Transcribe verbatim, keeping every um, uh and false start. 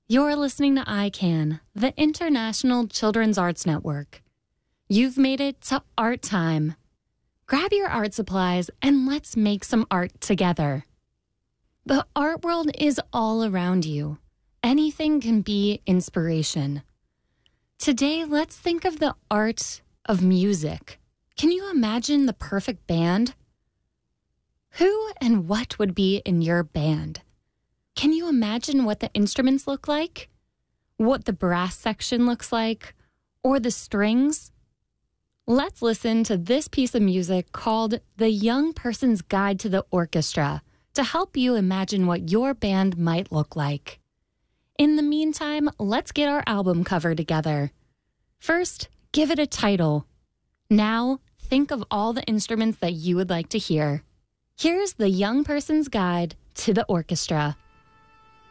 You're listening to I CAN, the International Children's Arts Network. You've made it to art time. Grab your art supplies and let's make some art together. The art world is all around you. Anything can be inspiration. Today, let's think of the art of music. Can you imagine the perfect band? Who and what would be in your band? Can you imagine what the instruments look like? What the brass section looks like? Or the strings? Let's listen to this piece of music called The Young Person's Guide to the Orchestra to help you imagine what your band might look like. In the meantime, let's get our album cover together. First, give it a title. Now, think of all the instruments that you would like to hear. Here's The Young Person's Guide to the Orchestra.